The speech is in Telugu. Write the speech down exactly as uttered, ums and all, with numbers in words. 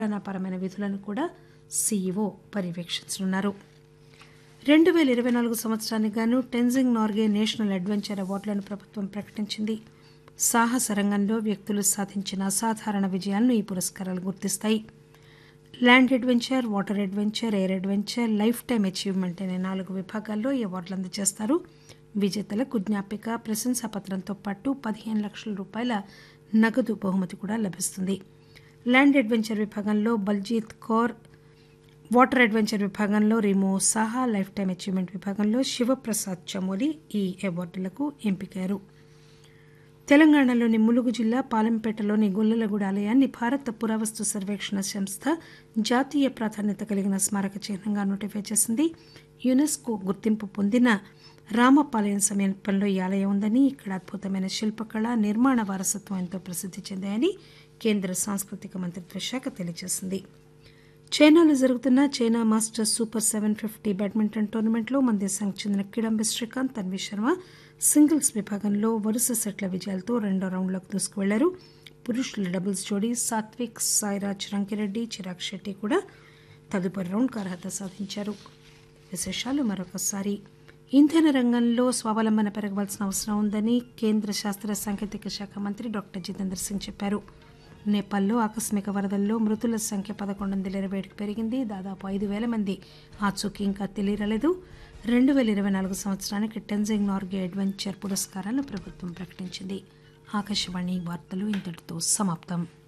పరమైన విధులను కూడా సీఈఓ పర్యవేక్షించనున్నారు. రెండు పేల ఇరవై నాలుగు సంవత్సరానికి గాను టెన్జింగ్ నార్గే నేషనల్ అడ్వెంచర్ అవార్డులను ప్రభుత్వం ప్రకటించింది. సాహస రంగంలో వ్యక్తులు సాధించిన అసాధారణ విజయాలను ఈ పురస్కారాలు గుర్తిస్తాయి. Land adventure, water adventure, air adventure, life time achievement అనే నాలుగు విభాగాల్లో ఈ అవార్డులు అందజేస్తారు. విజేతలకు జ్ఞాపిక, ప్రశంసాపత్రంతో పాటు పదిహేను లక్షల రూపాయల నగదు బహుమతి కూడా లభిస్తుంది. ల్యాండ్ అడ్వెంచర్ విభాగంలో బల్జీత్ కౌర్, వాటర్ అడ్వెంచర్ విభాగంలో Remo Saha, life time achievement విభాగంలో శివప్రసాద్ చమోలి ఈ అవార్డులకు ఎంపికయ్యారు. తెలంగాణలోని ములుగు జిల్లా పాలెంపేటలోని గొల్లలగూడ ఆలయాన్ని భారత పురావస్తు సర్వేక్షణ సంస్థ జాతీయ ప్రాధాన్యత కలిగిన స్మారక చిహ్నంగా నోటిఫై చేసింది. యునెస్కో గుర్తింపు పొందిన రామపాలయం సమీపంలో ఈ ఆలయం ఉందని, ఇక్కడ అద్భుతమైన శిల్పకళ, నిర్మాణ వారసత్వం ఎంతో ప్రసిద్ది చెందాయని కేంద్ర సాంస్కృతిక మంత్రిత్వ శాఖ తెలియజేసింది. చైనాలో జరుగుతున్న China masters super seven fifty badminton టోర్నమెంట్లో మన దేశానికి చెందిన కిడాంబి శ్రీకాంత్, తన్వీ శర్మ సింగిల్స్ విభాగంలో వరుస సెట్ల విజయాలతో రెండో రౌండ్లోకి దూసుకువెళ్లారు. పురుషుల డబుల్స్ జోడీ సాత్విక్ సాయిరాజ్ రంకిరెడ్డి, చిరాగ్ శెట్టి కూడా తదుపరి రౌండ్కు అర్హత సాధించారు. విశేషాలు మరొకసారి. ఇంధన రంగంలో స్వావలంబన పెరగవలసిన అవసరం ఉందని కేంద్ర శాస్త్ర సాంకేతిక శాఖ మంత్రి డాక్టర్ జితేంద్ర సింగ్ చెప్పారు. నేపాల్లో ఆకస్మిక వరదల్లో మృతుల సంఖ్య పదకొండు వందల ఇరవై ఏడుకు పెరిగింది. దాదాపు ఐదు వేల మంది ఆచూకీ ఇంకా తెలియరాలేదు. రెండు వేల ఇరవై నాలుగు సంవత్సరానికి టెన్జింగ్ నార్గే అడ్వెంచర్ పురస్కారాలను ప్రభుత్వం ప్రకటించింది. ఆకాశవాణి వార్తలు ఇంతటితో సమాప్తం.